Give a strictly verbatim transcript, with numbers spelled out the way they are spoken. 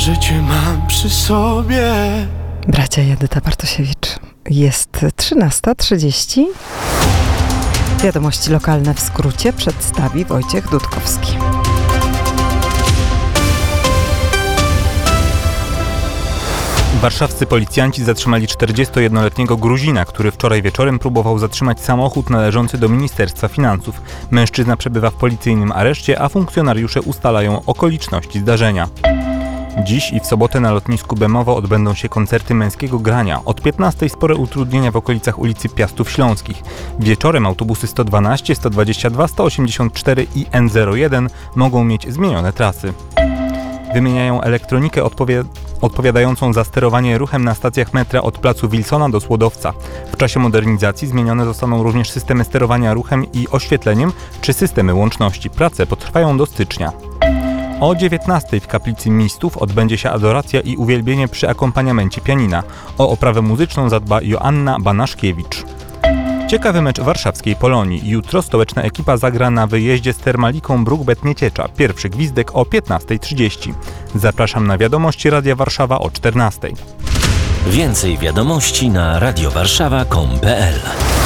Życie mam przy sobie. Bracia i Edyta Bartosiewicz. Jest trzynasta trzydzieści. Wiadomości lokalne w skrócie przedstawi Wojciech Dudkowski. Warszawscy policjanci zatrzymali czterdziestojednoletniego Gruzina, który wczoraj wieczorem próbował zatrzymać samochód należący do Ministerstwa Finansów. Mężczyzna przebywa w policyjnym areszcie, a funkcjonariusze ustalają okoliczności zdarzenia. Dziś i w sobotę na lotnisku Bemowo odbędą się koncerty męskiego grania. Od piętnastej spore utrudnienia w okolicach ulicy Piastów Śląskich. Wieczorem autobusy sto dwanaście, sto dwadzieścia dwa, sto osiemdziesiąt cztery i N zero jeden mogą mieć zmienione trasy. Wymieniają elektronikę odpowie- odpowiadającą za sterowanie ruchem na stacjach metra od placu Wilsona do Słodowca. W czasie modernizacji zmienione zostaną również systemy sterowania ruchem i oświetleniem czy systemy łączności. Prace potrwają do stycznia. O dziewiętnastej w kaplicy Mistów odbędzie się adoracja i uwielbienie przy akompaniamencie pianina. O oprawę muzyczną zadba Joanna Banaszkiewicz. Ciekawy mecz warszawskiej Polonii. Jutro stołeczna ekipa zagra na wyjeździe z Termaliką Bruk-Bet-Nieciecza. Pierwszy gwizdek o piętnasta trzydzieści. Zapraszam na wiadomości Radia Warszawa o czternastej. Więcej wiadomości na radiowarszawa kropka com kropka pe el.